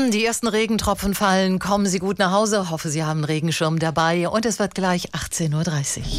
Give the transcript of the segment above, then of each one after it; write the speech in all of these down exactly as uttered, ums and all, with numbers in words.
Morgen, die ersten Regentropfen fallen. Kommen Sie gut nach Hause. Hoffe, Sie haben einen Regenschirm dabei. Und es wird gleich achtzehn Uhr dreißig.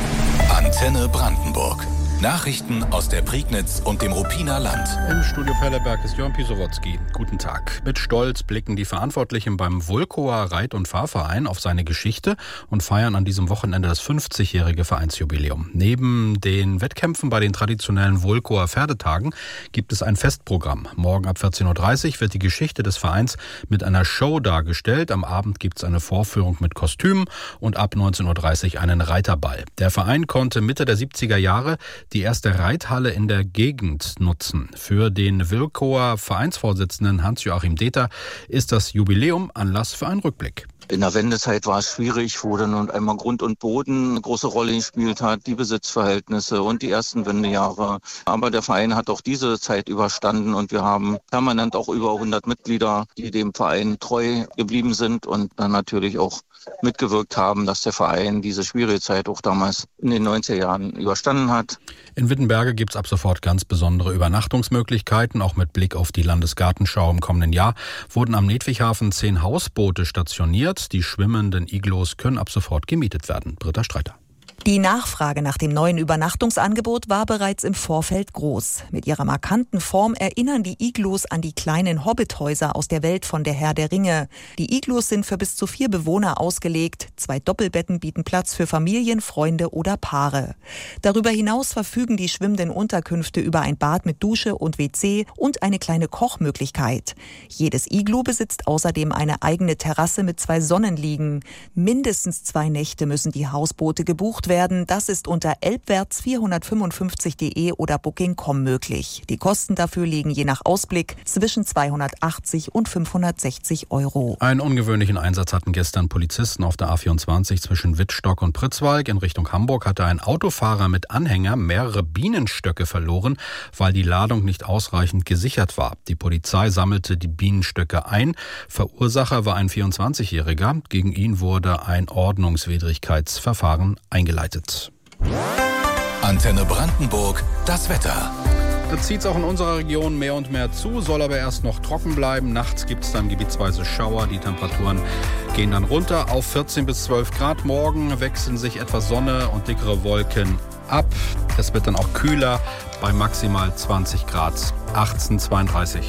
Antenne Brandenburg. Nachrichten aus der Prignitz und dem Ruppiner Land. Im Studio Perleberg ist Jörn Pisowotzki. Guten Tag. Mit Stolz blicken die Verantwortlichen beim Vulkower Reit- und Fahrverein auf seine Geschichte und feiern an diesem Wochenende das fünfzigjährige Vereinsjubiläum. Neben den Wettkämpfen bei den traditionellen Vulkower Pferdetagen gibt es ein Festprogramm. Morgen ab vierzehn Uhr dreißig wird die Geschichte des Vereins mit einer Show dargestellt. Am Abend gibt es eine Vorführung mit Kostümen und ab neunzehn Uhr dreißig einen Reiterball. Der Verein konnte Mitte der siebziger Jahre die erste Reithalle in der Gegend nutzen. Für den Vulkower Vereinsvorsitzenden Hans-Joachim Deter ist das Jubiläum Anlass für einen Rückblick. In der Wendezeit war es schwierig, wo dann nun einmal Grund und Boden eine große Rolle gespielt hat, die Besitzverhältnisse und die ersten Wendejahre. Aber der Verein hat auch diese Zeit überstanden und wir haben permanent auch über hundert Mitglieder, die dem Verein treu geblieben sind und dann natürlich auch mitgewirkt haben, dass der Verein diese schwierige Zeit auch damals in den neunziger Jahren überstanden hat. In Wittenberge gibt es ab sofort ganz besondere Übernachtungsmöglichkeiten. Auch mit Blick auf die Landesgartenschau im kommenden Jahr wurden am Nedwichhafen zehn Hausboote stationiert. Die schwimmenden Iglos können ab sofort gemietet werden. Britta Streiter. Die Nachfrage nach dem neuen Übernachtungsangebot war bereits im Vorfeld groß. Mit ihrer markanten Form erinnern die Iglos an die kleinen Hobbithäuser aus der Welt von Der Herr der Ringe. Die Iglos sind für bis zu vier Bewohner ausgelegt. Zwei Doppelbetten bieten Platz für Familien, Freunde oder Paare. Darüber hinaus verfügen die schwimmenden Unterkünfte über ein Bad mit Dusche und W C und eine kleine Kochmöglichkeit. Jedes Iglo besitzt außerdem eine eigene Terrasse mit zwei Sonnenliegen. Mindestens zwei Nächte müssen die Hausboote gebucht werden. Das ist unter elbwärts vierhundertfünfundfünfzig punkt de oder booking punkt com möglich. Die Kosten dafür liegen je nach Ausblick zwischen zweihundertachtzig und fünfhundertsechzig Euro. Einen ungewöhnlichen Einsatz hatten gestern Polizisten auf der A vierundzwanzig zwischen Wittstock und Pritzwalk. In Richtung Hamburg hatte ein Autofahrer mit Anhänger mehrere Bienenstöcke verloren, weil die Ladung nicht ausreichend gesichert war. Die Polizei sammelte die Bienenstöcke ein. Verursacher war ein vierundzwanzigjähriger. Gegen ihn wurde ein Ordnungswidrigkeitsverfahren eingeleitet. Antenne Brandenburg, das Wetter. Da zieht es auch in unserer Region mehr und mehr zu, soll aber erst noch trocken bleiben. Nachts gibt es dann gebietsweise Schauer. Die Temperaturen gehen dann runter auf vierzehn bis zwölf Grad. Morgen wechseln sich etwas Sonne und dickere Wolken ab. Es wird dann auch kühler bei maximal zwanzig Grad. achtzehn Uhr zweiunddreißig.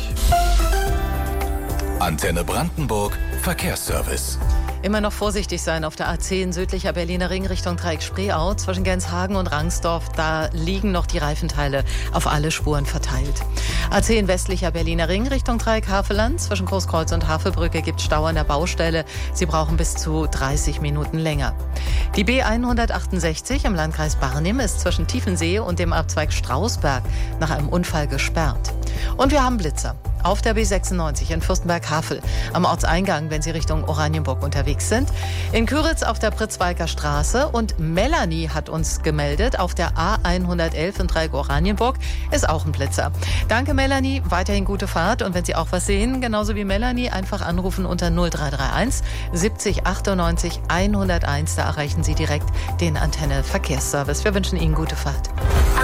Antenne Brandenburg, Verkehrsservice. Immer noch vorsichtig sein auf der A zehn südlicher Berliner Ring Richtung Dreieck-Spreeau. Zwischen Genshagen und Rangsdorf, da liegen noch die Reifenteile auf alle Spuren verteilt. A zehn westlicher Berliner Ring Richtung Dreieck-Havelland. Zwischen Großkreuz und Havelbrücke gibt es Stau an der Baustelle. Sie brauchen bis zu dreißig Minuten länger. Die B hundertachtundsechzig im Landkreis Barnim ist zwischen Tiefensee und dem Abzweig Strausberg nach einem Unfall gesperrt. Und wir haben Blitzer auf der B sechsundneunzig in Fürstenberg-Havel am Ortseingang, wenn Sie Richtung Oranienburg unterwegs sind. In Küritz auf der Pritzwalker Straße. Und Melanie hat uns gemeldet, auf der A hundertelf in Dreieck Oranienburg ist auch ein Blitzer. Danke Melanie, weiterhin gute Fahrt. Und wenn Sie auch was sehen, genauso wie Melanie, einfach anrufen unter null drei drei eins siebzig achtundneunzig hunderteins. Da erreichen Sie direkt den Antenne Verkehrsservice. Wir wünschen Ihnen gute Fahrt.